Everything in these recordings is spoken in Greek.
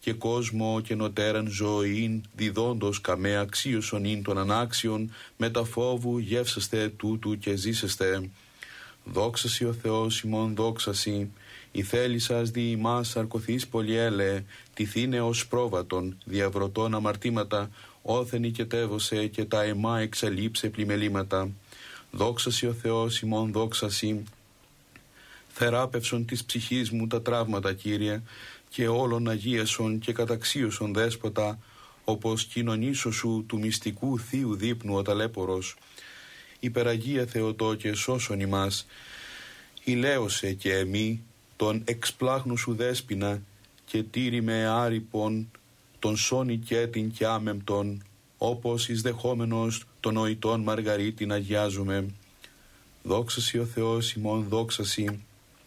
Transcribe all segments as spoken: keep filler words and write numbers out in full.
και κόσμο και νοτέραν ζωήν, διδόντος καμέ αξίωσον ειν των ανάξιων, με τα φόβου γεύσαστε τούτου και ζήσεστε. Δόξασι ο Θεός ημών δόξασι, η θέλησας δι' ημάς αρκωθείς πολυέλε, τυθήνε ως πρόβατον, διαβρωτών αμαρτήματα, όθεν οικετεύωσε και τα αιμά εξαλείψε πλημελήματα. Δόξασι ο Θεός ημών δόξασι, θεράπευσον της ψυχής μου τα τραύματα, Κύριε, και όλων αγίασον και καταξίωσον δέσποτα, όπως κοινωνήσω σου του μυστικού θείου δείπνου ο ταλέπορος. Υπεραγία Θεοτόκε σώσον ημάς, ηλαίωσε και εμεί τον εξπλάχνου σου δέσποινα, και τήρη με άρυπον τον σώνη και την κι άμεμπτον, όπως εις δεχόμενος των οητών Μαργαρίτην αγιάζουμε. Δόξασι ο Θεός ημών δόξασι,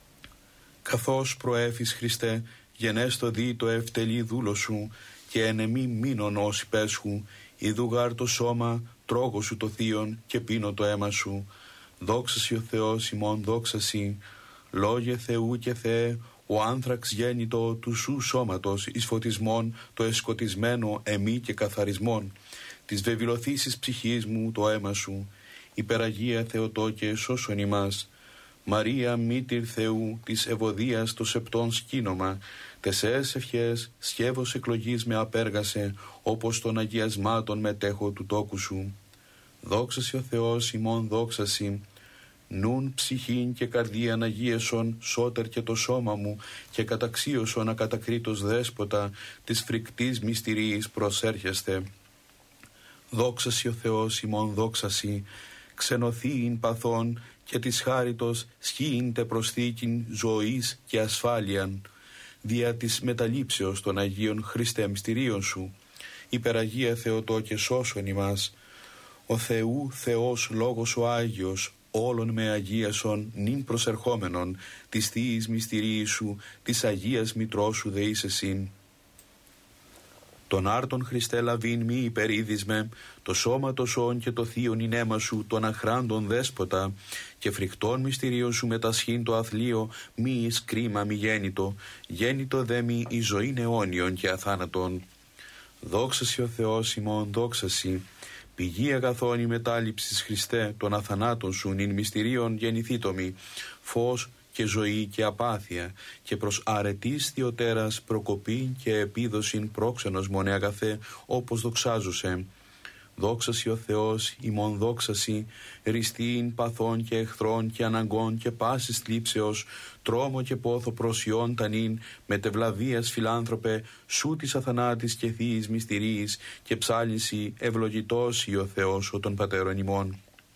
καθώς προέφης Χριστέ, γενέστο δι το ευτελή δούλο σου, και εν εμή μείνον ως υπέσχου, ιδού γάρ το σώμα, τρώγω σου το θείον, και πίνω το αίμα σου. Δόξασι ο Θεός ημών δόξασι, λόγε Θεού και Θεέ, ο άνθραξ γέννητο του σου σώματος, εις φωτισμόν το εσκοτισμένο εμή και καθαρισμόν, της βεβηλωθήσης ψυχής μου το αίμα σου. Υπεραγία Θεοτόκε σώσον ημάς. Μαρία μήτηρ Θεού, της ευωδίας το σεπτόν σκήνομα, τεσσές ευχές σχεύος εκλογής με απέργασε, όπως των αγιασμάτων μετέχω του τόκου σου. Δόξασι ο Θεός ημών δόξασι, νουν ψυχήν και καρδίαν αγίεσον σώτερ και το σώμα μου, και καταξίωσον ακατακρίτως δέσποτα, της φρικτής μυστηρίης προσέρχεστε. Δόξασι ο Θεός ημών δόξασι, ξενωθείην παθών και της χάριτος σχήειντε προσθήκην ζωής και ασφάλειαν, δια της μεταλήψεως των Αγίων Χριστέ μυστηρίων σου. Υπεραγία Θεοτόκε σώσον ημάς. Ο Θεού Θεός Λόγος ο Άγιος, όλων με αγίασον νυν προσερχόμενον, της Θείας μυστηρίου σου, της Αγίας Μητρός σου δεείς εσύν. Τον άρτον Χριστέ λαβήν μη υπερίδισμε, το σώμα το σών και το θείον ειν αίμα σου, τον αχράντων δέσποτα, και φρικτών μυστηρίων σου μετασχήν το αθλείο, μη εις κρίμα μη γέννητο, γέννητο δε μη εις ζωήν αιώνιον και αθάνατον. Δόξασι ο Θεός ημών δόξασι, πηγή αγαθών η μετάληψης Χριστέ, των αθανάτων σου νυν μυστηρίων γεννηθήτωμη, φως και ζωή και απάθεια, και προς αρετής Θεοτέρας προκοπήν και επίδοσιν πρόξενος μονε αγαθέ, όπως δοξάζουσε. Δόξασι ο Θεός ημών δόξασι, ριστήν παθών και εχθρών και αναγκών και πάσης θλίψεως, τρόμο και πόθο προσιών τανήν, μετευλαβίας φιλάνθρωπε, σου της αθανάτης και θείης μυστηρίης, και ψάλινσι ευλογητός ή ο Θεός ο των πατέρων ημών.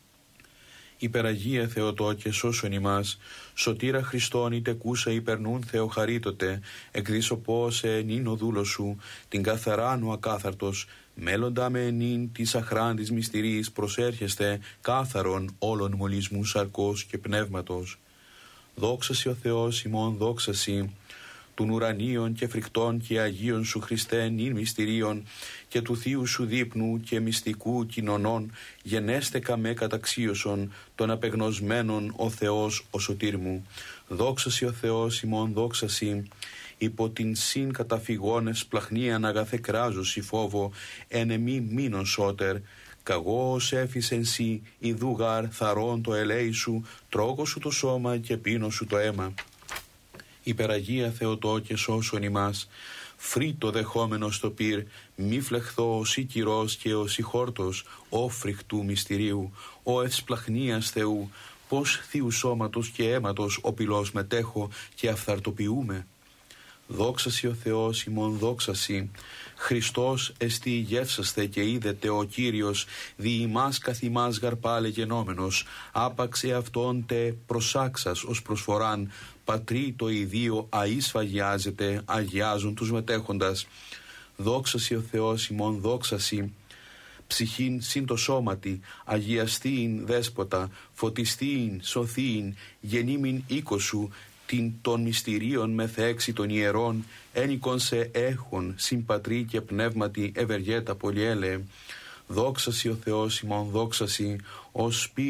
Υπεραγία Θεοτόκε σώσον ημάς, σωτήρα Χριστόν είτε κούσα υπερνούν Θεοχαρίτωτε, εκδίσωπό σε ενήν ο δούλος σου, την καθαράνου ακάθαρτος, μέλλοντα με ενήν της αχράντης μυστηρίης προσέρχεστε, κάθαρον όλων μολυσμού σαρκός και πνεύματος. Δόξασι ο Θεός ημών δόξασι, των ουρανίων και φρικτών και αγίων σου Χριστέ νυν μυστηρίων, και του θείου σου δείπνου και μυστικού κοινωνών, γενέστε καμέ καταξίωσον των απεγνωσμένων ο Θεός ο σωτήρ μου. Δόξασι ο Θεός ημών δόξασι, υπό την συν καταφυγόνες πλαχνίαν αγαθέ κράζωση φόβο, εν εμή μείνον σώτερ, καγώ ως έφησεν σοι, ιδού γάρ θαρών το ελέη σου, τρώγω σου το σώμα και πίνω σου το αίμα. Υπεραγία Θεοτόκε σώσον ημάς, φρύτο δεχόμενο στο πυρ, μη φλεχθώ ως ή κυρός και ως ή χόρτος, ο φρικτού μυστηρίου, ο ευσπλαχνίας Θεού, πως θείου σώματος και αίματος ο πυλός μετέχω και αυθαρτοποιούμε. Δόξασι ο Θεός ημών δόξασι, Χριστός εστί γεύσαστε και είδετε ο Κύριος, δι ημάς καθ' ημάς γαρπάλε γενόμενος, άπαξε αυτόν τε προσάξας ως προσφοράν, πατρί το ιδίο αείσφαγιάζεται, αγιάζουν τους μετέχοντας. Δόξασι ο Θεός ημών δόξασι, ψυχήν συν το σώματι, αγιαστήν δέσποτα, φωτιστήν, σωθήν, γεννήμην οίκο σου, την των μυστηρίων μεθέξη των ιερών, ένικον σε έχων, συμπατρί και πνεύματι ευεργέτα πολυέλε. Δόξασι ο Θεός ημών δόξασι, ως σπύρ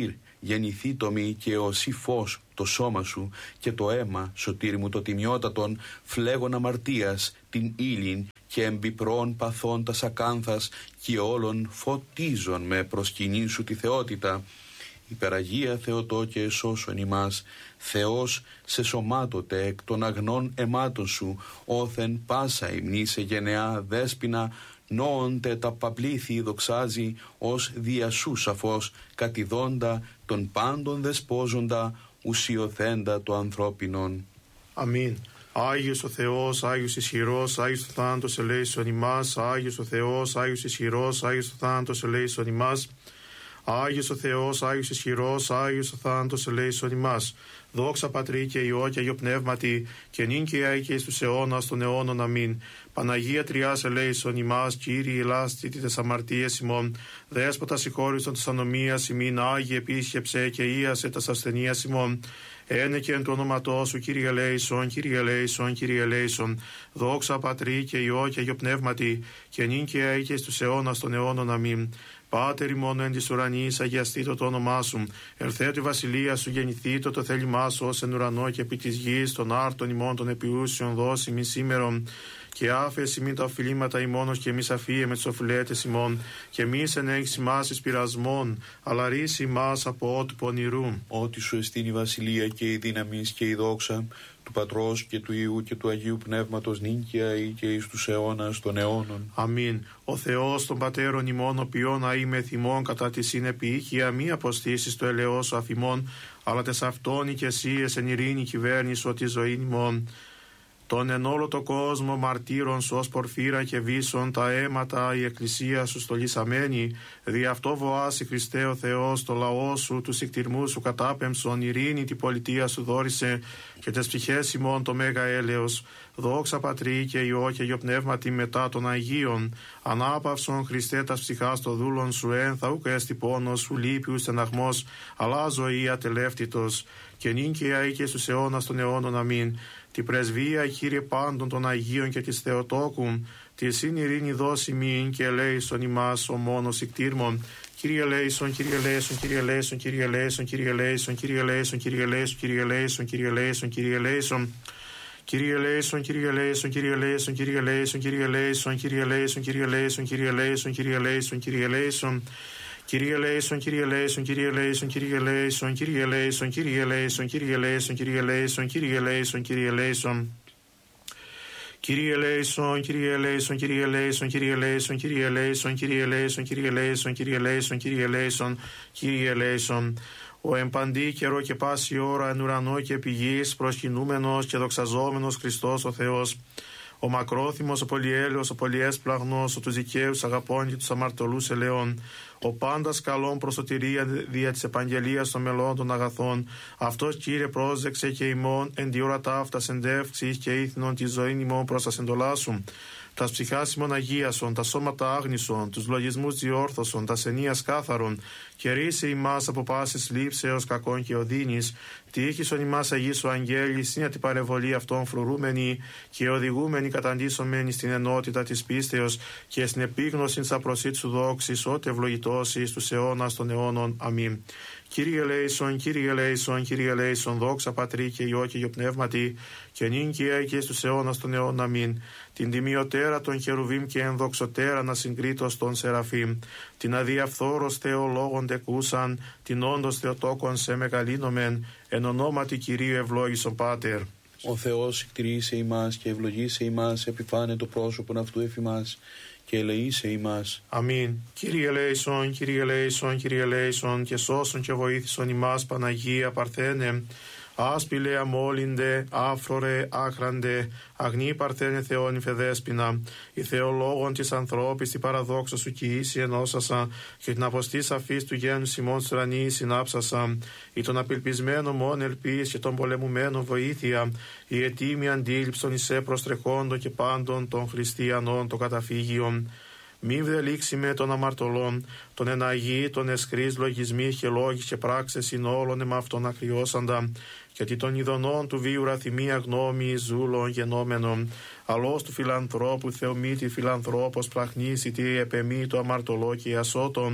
γεννηθεί το μη και οσί φως το σώμα σου και το αίμα, σωτήρι μου το τιμιότατον, φλέγον αμαρτίας την ύλην και εμπιπρών παθών τας ακάνθας και όλων φωτίζον με προσκυνήν σου τη θεότητα. Υπεραγία Θεοτό και εσώσον ημάς, Θεός σε σωμάτοτε εκ των αγνών αιμάτων σου, όθεν πάσα υμνή σε γενεά δέσποινα, νόοντε τα παπλήθη δοξάζει, ως διασού σαφώς κατηδόντα των πάντων δεσπόζοντα, ουσιοθέντα το ανθρώπινον. Αμήν. Άγιος ο Θεός, Άγιος ισχυρός, Άγιος ο θάνατος ελέησον ημάς, Άγιος ο Θεός, Άγιος ισχυρός, Άγιος ο θάνατος ελέησον ημάς. Άγιος ο Θεός, Άγιος ισχυρός, Άγιος ο θάνατος ελέησον ημάς. Δόξα Πατρί και Υιό και Αγιο Πνεύματι, και νυν και αεί και εις τους αιώνας των αιώνων. Αμήν. Παναγία Τριάς ελέησον ημάς, Κύριε ελάστη τες αμαρτίες ημών. Δέσποτα συγχώρησον τας ανομίας ημίν, Άγιε επίσκεψε και ίασε τας ασθενείας ημών. Ένε και εν το όνοματό σου, Κύριε ελέησον, Κύριε ελέησον, Κύριε ελέησον. Δόξα Πατρί και Υιό και Αγιο Πνεύματι, και νυν και αεί και εις τους αιώνας των αιώνων. Αμήν. Πάτερ ημών εν της ουρανής, αγιαστήτω το όνομά σου. Ερθέτω η βασιλεία σου, γεννηθήτω το θέλημά σου, ως εν ουρανό και επί της γης, των άρτων ημών των επιούσιων δώσει μη σήμερον. Και άφεση μην τα οφειλήματα ημώνος και μη αφίε με τις οφειλέτες ημών, και μη εν έχεις ημάς εις πειρασμών, αλλά ρίση ημάς από ότου πονηρού. Ότι σου εστίν η βασιλεία και η δύναμη και η δόξα του Πατρός και του Υιού και του Αγίου Πνεύματος νίκαια ή και εις τους αιώνας των αιώνων. Αμήν. Ο Θεός των Πατέρων ημών, ο ποιόν αείμαι θυμών κατά τη συνεπιήχεια, μη αποστήσεις το ελαιός σου αφημών, αλλά τες αυτόν οι και εσύ εν ειρήνη κυβέρνηση ότι ζωή ημών. Τον εν όλο το κόσμο μαρτύρων σου ως πορφύρα και βίσον τα αίματα η εκκλησία σου στολισαμένη, δι' αυτό βοάσει Χριστέ ο Θεός το λαό σου, τους εκτιρμούς σου κατάπεμψον, ειρήνη την πολιτεία σου δόρισε και τες ψυχές ημών το μέγα έλεος. Δόξα Πατρί και Υιό και Αγιο Πνεύματι μετά των Αγίων, ανάπαυσον Χριστέ τας ψυχάς το δούλον σου εν, θα ούκ έστι πόνος σου λύπη ου στεναχμός, αλλά ζωή ατελεύτητος, και νυν και αεί και στους αιώνας των αιώνων. Αμήν. Τη πρεσβεία, Κύριε πάντων των Αγίων και της Θεοτόκου, τη συν ειρήνη δώσει μην και ελέησον ημάς ο μόνος ικτήρμον. Κύριε ελέησον, Κύριε ελέησον, Κύριε ελέησον, Κύριε ελέησον, Κύριε ελέησον, Κύριε ελέησον, Κύριε ελέησον, Κύριε ελέησον, Κύριε ελέησον, Κύριε ελέησον. Κύριε ελέησον, Κύριε ελέησον, Κύριε ελέησον, Κύριε ελέησον, Κύριε ελέησον, Κύριε ελέησον, Κύριε ελέησον, Κύριε ελέησον, Κύριε ελέησον, Κύριε ελέησον. Κύριε ελέησον, Κύριε ελέησον, Κύριε ελέησον, Κύριε ελέησον, Κύριε ελέησον, Κύριε ελέησον, Κύριε ελέησον, Κύριε ελέησον, Κύριε ελέησον, Κύριε ελέησον. Κύριε ελέησον, Κύριε ελέησον, Κύριε ελέησον, Κύριε ελέησον, Κύριε ελέησον, Κύριε ελέησον, Κύριε ελέησον, Κύριε ελέησον, Κύριε ελέησον, Κύριε ελέησον. Ο εμπαντή καιρό και πάση ώρα εν ουρανό και επί γης, προσκυνούμενος και δοξαζόμενος Χριστός ο Θεός. Ο μακρόθυμος, ο πολυέλεος, ο πολυέσπλαγνος, ο τους δικαίους αγαπών και τους αμαρτωλούς ελαιών. Ο πάντας καλών προς σωτηρία δια της επαγγελίας των μελών των αγαθών. Αυτός, Κύριε, πρόσδεξε και ημών εν τη ώρα ταύτα εντεύξεις και ήθινον τη ζωή ημών προς τα εντολά σου. Τας ψυχάς ημών αγίασον, τα σώματα άγνησον, τους λογισμούς διόρθωσον, τα ενίας κάθαρον, και ρίσε ημάς από πάσης λήψεως κακών και οδύνης, τύχησον ημάς αγίσου αγγέλης, είναι την παρεμβολή αυτών φρουρούμενοι και οδηγούμενοι καταντήσομενοι στην ενότητα της πίστεως και στην επίγνωση της απροσίτ σου δόξης, ότι ευλογητός εις τους αιώνας των αιώνων. Αμήν. Κύριε ελέησον, Κύριε ελέησον, Κύριε ελέησον, δόξα Πατρί και Υιό και Αγιο Πνεύματι, και νυν και αεί και στους αιώνας των αιώνων. Αμήν. Την τιμιωτέρα των χερουβίμ και ενδοξωτέρα να συγκρίτως των Σεραφείμ, την αδιαφθόρος Θεολόγων τεκούσαν, την όντως Θεοτόκον σε μεγαλύνομεν, εν ονόματι Κυρίου ευλόγησον Πάτερ. Ο Θεός εκτηρήσε ημάς και ευλογήσε ημάς, επιφάνε το πρόσωπον αυτού εφημάς και ελεήσε ημάς. Αμήν. Κύριε ελέησον, Κύριε ελέησον, Κύριε ελέησον, και σώσον και βοήθησον ημάς, Παναγία Παρθένε. Άσπηλε αμόλυντε, άφρορε, άχραντε, αγνή Παρθένε Θεόν υφεδέσποινα, η Θεολόγων της ανθρώπης τη παραδόξα σου κι ίση ενώσασα, και την αποστή σαφής του γένου ημών στρανή συνάψασα, ή τον απελπισμένο μόν ελπίς και τον πολεμουμένο βοήθεια, η ετήμη αντίληψη των εισέ προστρεχόντων και πάντων των χριστιανών των καταφύγιων. Μη βδελήξει με των αμαρτωλών, τον εναγή, τον εσκρής λογισμοί και λόγοι και πράξες είναι όλων εμαυτόν ακριώσαντα, γιατί των ειδονών του βίου ραθυμία γνώμη ζούλων γενόμενων, αλός του φιλανθρώπου θεομήτη φιλανθρώπος πραχνήσει τι επεμή το αμαρτωλό και ασώτων,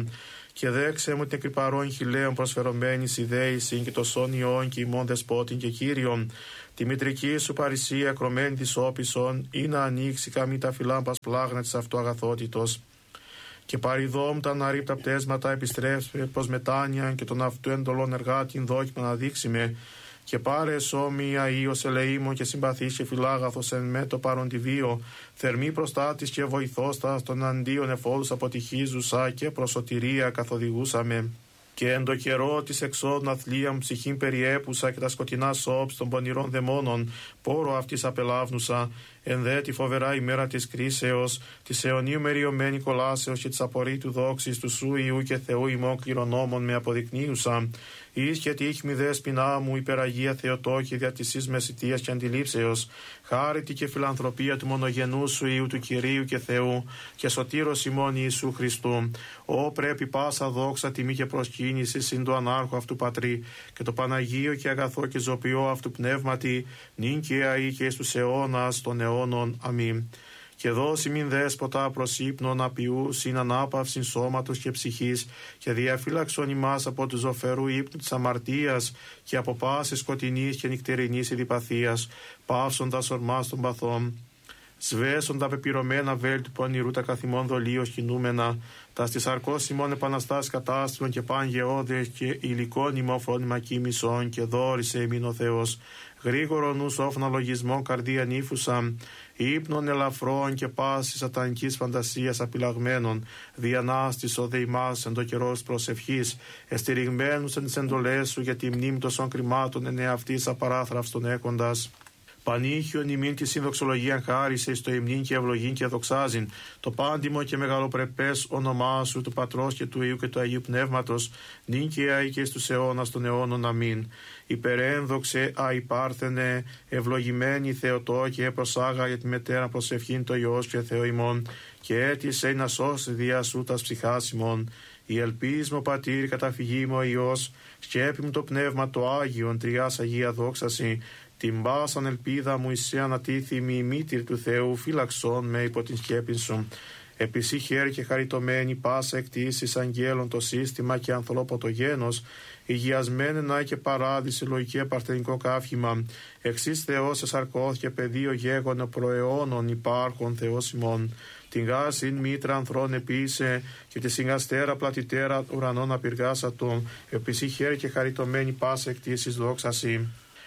και δέξε μου την εκρυπαρών χιλέων προσφερωμένη ιδέησιν και το σόνιον και ημών δεσπότην και κύριον. Τη μητρική σου παρησία κρωμένη της όπισον ή να ανοίξει καμή τα φυλάμπας πλάγνα της αυτού αγαθότητος. Και παριδόμ τα αναρρίπτα πτέσματα επιστρέψε προς μετάνοιαν και τον αυτού εντολών εργάτην δόκιμα να δείξει με. Και πάρε σώμια ίος ελεήμων και συμπαθής και φιλάγαθος εν με το παρόν τη βίο, θερμή προστάτης και βοηθώστα των αντίον εφόλους αποτυχίζουσα και προσωτηρία καθοδηγούσαμε. Και εν το καιρό της εξόδων αθλίαν ψυχήν περιέπουσα και τα σκοτεινά σώψ των πονηρών δαιμόνων, πόρο αυτής απελάβνουσα, εν δε τη φοβερά ημέρα της κρίσεως, της αιωνίου μεριωμένη κολάσεως και της απορρίτου δόξης του Σου Ιού και Θεού ημών κληρονόμων με αποδεικνύουσα. Εις και τύχμη δέσποινά μου υπεραγία Θεοτόκη δια της εις μεσητείας και αντιλήψεως, χάρητη και φιλανθρωπία του μονογενού Σου Ιού του Κυρίου και Θεού και σωτήρος ημών Ιησού Χριστού. Ω πρέπει πάσα δόξα τιμή και προσκύνηση συν του ανάρχου αυτού πατρί και το Παναγίο και αγαθό και ζωπιό αυτού πνεύματι νυν και αεί και εις τους αιώνας των αιώνων. Αμήν. Και δώσει μην δέσποτα προς ύπνον απειού συν ανάπαυσιν σώματος και ψυχής και διαφύλαξον ημάς από του ζωφερού ύπνου της αμαρτίας και από πάσης σκοτεινής και νυχτερινής ειδιπαθίας, πάυσοντας ορμάς των παθών. Σβέσον τα πεπυρωμένα βέλη του πονηρού τα καθημών δολίως κινούμενα, τα στις αρκός ημών επαναστάσεις κατάστηλων και παν γεώδες και υλικών ημών φρόνημα κοίμησον και δόρισε ημίν ο Θεός. Γρήγορο νου όφνα λογισμών καρδία νύφουσα, ύπνων ελαφρών και πάση σατανικής φαντασίας απειλαγμένων, διανάστης ο δεημάς εν το καιρό της προσευχής, εστηριγμένους εν τις εντολές σου για τη μνήμη τόσων κρυμάτων εν εαυτής απαράθραυστον έκοντας. Πανήχιον ημίν τη συνδοξολογία χάρισε στο υμνήν και ευλογήν και δοξάζειν, το πάντιμο και μεγαλοπρεπές όνομά σου του Πατρός και του Υιού και του Αγίου Πνεύματος, νυν και αεί και στους αιώνας των αιώνων. Αμήν. Υπερένδοξε αϊπάρθενε, ευλογημένη Θεοτόκε, προσάγα για τη μετέρα προσευχήν το Υιός και Θεό ημών, και έτησε να σώσει διά σου τας ψυχάς ημών. Η ελπίς μου πατήρ καταφυγή μου ο Υιός, σκέπη μου το πνεύμα το Άγιον, τριάς Αγία δόξαση. Την πάσαν ελπίδα μου εισέ ανατίθιμη η μήτηρ του Θεού, φύλαξον με υπό την σκέπη σου. Επισή χέρι και χαριτωμένη πάσα εκτίσεις αγγέλων το σύστημα και ανθρώπο το γένος, υγιασμένη να και παράδειση λογική παρθενικό κάφημα, εξής Θεός εσαρκώθηκε πεδίο γέγονο προαιώνων υπάρχων Θεός ημών. Την γάσιν μήτρα ανθρώπων επίησε και τη συγκαστέρα πλατιτέρα ουρανών απειργάσατο, επισή χέρι και χαριτωμένη πάσα εκτίσεις δόξαση.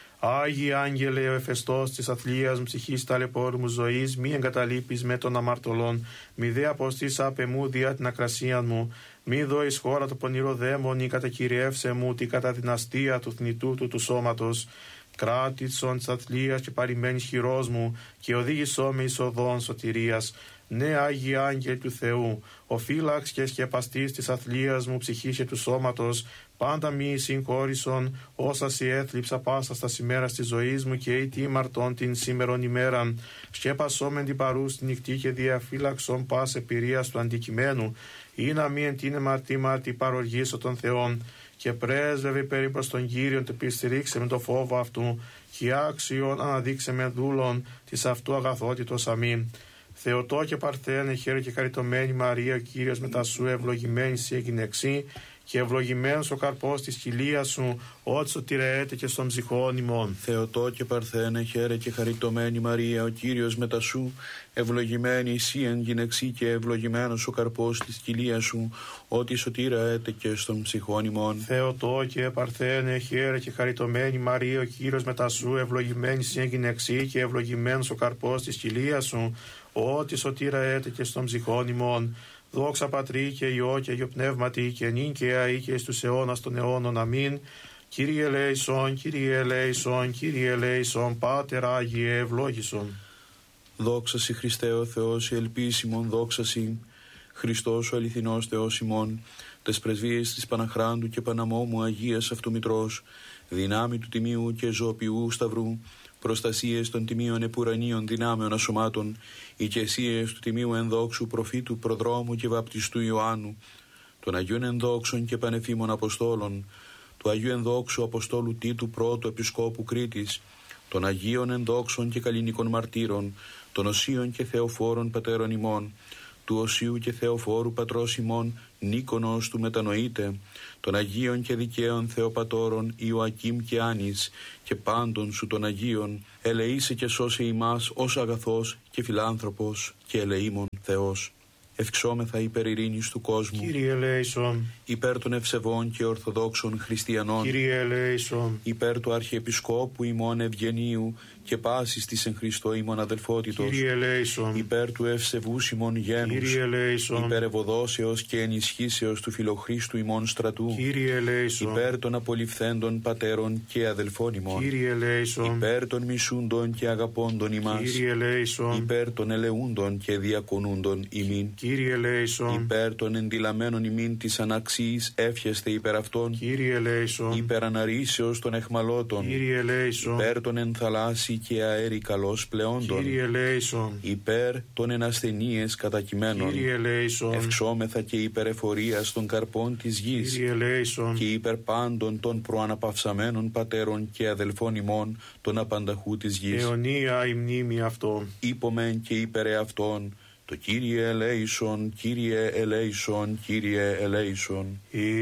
Άγιοι άγγελε, ο εφεστός της αθλίας μου ψυχής ταλαιπώρου μου ζωής, μη εγκαταλείπεις με των αμαρτωλών, μη δε αποστείς απ' διά την ακρασία μου, μη δω εις χώρα το πονηρό δαίμονι, κατακυριεύσε μου τη καταδυναστία του θνητού του του σώματος. Κράτησον της αθλίας και παρημένης χειρός μου και οδήγησό με εις οδόν σωτηρίας. Ναι, Άγιοι Άγγελοι του Θεού, ο φύλαξ και σκεπαστής της αθλίας μου ψυχής και του σώματος, πάντα μη συγχώρησον όσα σοι έθλιψα πάσα στα ημέρας της ζωής μου και ή τίμαρτον την σήμερον ημέραν. Σκέπασόμεν την παρούς την νυχτή και διαφύλαξον πας επηρείας του αντικειμένου, ή να μη εν την μαρτή μάρτη παροργήσω των Θεών. Και πρέσβευε περί προς τον Κύριον του πιστηρίξε με το φόβο αυτού, και άξιον αναδείξε με δούλων της αυτού αγαθότητος. Αμήν. Θεοτό και Παρθένε, χαίρε και χαριτωμένη Μαρία, ο Κύριος μετά σου ευλογημένη σύ εγινεξή, και ευλογημένος ο καρπός της κοιλίας σου, ό σωτηρεέται και στον ψυχών ημών. Θεοτό και Παρθένε, χαίρε και χαριτωμένη Μαρία, ο Κύριος μετά σου ευλογημένη σύ εγινεξή, και ευλογημένος ο καρπός της κοιλίας σου, ό,τι σωτηρεέται και στον ψυχών ημών. Θεοτό και Παρθένε, χαίρε και χαριτωμένη Μαρία, ο Κύριος μετά σου ευλογημένη σύ εγινεξή, και ευλογημένος ο καρπός της κοιλίας σου, ό,τι σωτηρεέται και στον ψυχών ημών. Δόξα Πατρί και Υιό και Υιό Πνεύματι και νυν και αεί και εις τους αιώνας των αιώνων. Αμήν. Κύριε ελέησον, Κύριε ελέησον, Κύριε ελέησον, Πάτερ Άγιε ευλόγησον. Δόξα σοι Χριστέ ο Θεός, η ελπίσιμον, δόξα σοι Χριστός ο αληθινός Θεός ημών, τες πρεσβείες της Παναχράντου και Παναμόμου Αγίας αυτού Μητρός, δυνάμει του τιμίου και ζωοποιού σταυρού, προστασίες των τιμίων επουρανίων δυνάμεων ασωμάτων, οικεσίες του τιμίου ενδόξου προφήτου προδρόμου και βαπτιστού Ιωάννου, των Αγίων ενδόξων και πανεφήμων Αποστόλων, του Αγίου ενδόξου Αποστόλου Τίτου πρώτου Επισκόπου Κρήτης, των Αγίων ενδόξων και καλλινικών μαρτύρων, των Οσίων και Θεοφόρων Πατέρων ημών, του Οσίου και Θεοφόρου πατρός ημών Νίκονος του μετανοείται, των Αγίων και δικαίων Θεοπατώρων Ιωακήμ και Άνης και πάντων σου των Αγίων, ελεήσε και σώσε ημάς ως αγαθός και φιλάνθρωπος και ελεήμων Θεός. Ευξόμεθα υπέρ ειρήνης του κόσμου, Κύριε ελέησον. Υπέρ των ευσεβών και ορθοδόξων χριστιανών, Κύριε ελέησον. Υπέρ του Αρχιεπισκόπου ημών Ευγενίου και πάσης της εν Χριστώ ημών αδελφότητος, Κύριε ελέησον. Υπέρ του ευσεβούς ημών γένους, Κύριε ελέησον. Υπέρ ευωδόσεως και ενισχύσεως του Φιλοχρίστου ημών στρατού, Κύριε ελέησον. Υπέρ των απολυφθέντων πατέρων και αδελφών ημών, Κύριε ελέησον. Υπέρ των μισούντων και αγαπώντων ημάς, Κύριε ελέησον. Υπέρ των ελεούντων και διακονούντων ημίν, Κύριε ελέησον. Υπέρ των ενδυλαμένων ημίν της αναξίης εύχεστε υπέρ αυτών, Κύριε ελέησον. Υπέρ αναρρήσεως των εχμαλώτων, Κύριε ελέησον. Υπέρ των ενθαλάσσι και αέρι καλώς πλεόντων, Κύριε ελέησον. Υπέρ των ενασθενείες κατακειμένων, Κύριε ελέησον. Ευξόμεθα και υπέρ εφορίας των καρπών της γης, Κύριε ελέησον. και υπέρ πάντων των προαναπαυσαμένων πατέρων και αδελφών ημών των απανταχού της γης. Αιωνία η μνήμη αυτών. Είπομεν και υπέρ εαυτών, το Κύριε ελέησον, Κύριε ελέησον, Κύριε ελέησον.